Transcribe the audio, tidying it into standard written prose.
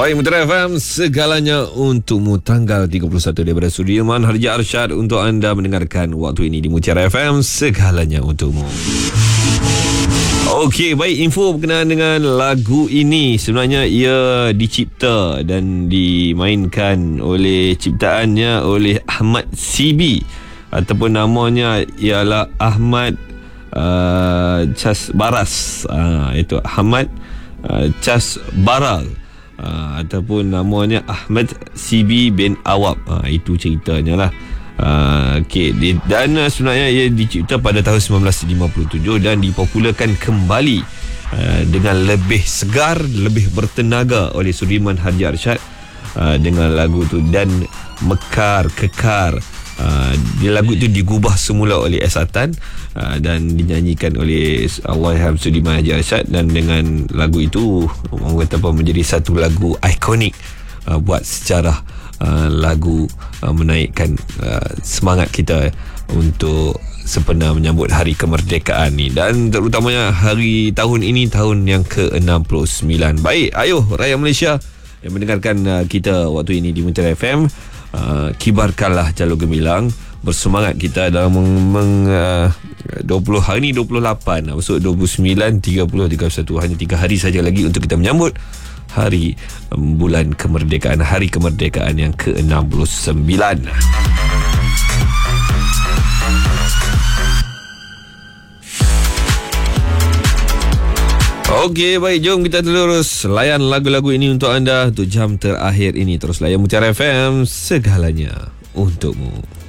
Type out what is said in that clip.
Baik, Mutiara FM, segalanya untukmu. Tanggal 31 daripada Sudirman Harja Arsyad untuk anda mendengarkan waktu ini di Mutiara FM, segalanya untukmu. Okey, baik, info berkenaan dengan lagu ini. Sebenarnya ia dicipta dan dimainkan oleh ciptaannya oleh Ahmad CB, ataupun namanya ialah Ahmad Chas Baras. Itu Ahmad Chas Baral, ataupun namanya Ahmad CB bin Awab. Itu ceritanya lah. Okay. Dan sebenarnya ia dicipta pada tahun 1957 dan dipopularkan kembali dengan lebih segar, lebih bertenaga oleh Sudirman Harja Arsyad dengan lagu tu, dan Mekar Kekar. Lagu itu digubah semula oleh S. Atan dan dinyanyikan oleh Allahyarham Sudirman Harja Arsyad, dan dengan lagu itu orang kata apa, menjadi satu lagu ikonik buat sejarah lagu menaikkan semangat kita untuk sempena menyambut hari kemerdekaan ni, dan terutamanya hari tahun ini, tahun yang ke-69. Baik, ayo rakyat Malaysia yang mendengarkan kita waktu ini di Mutiara FM, kibarkanlah jalur gemilang, bersemangat kita dalam 20 hari ni 28, masuk 29, 30, 31, hanya 3 hari saja lagi untuk kita menyambut hari bulan kemerdekaan, hari kemerdekaan yang ke-69. Okey, baik, jom kita terus layan lagu-lagu ini untuk anda untuk jam terakhir ini. Terus layan Mutiara FM, segalanya untukmu.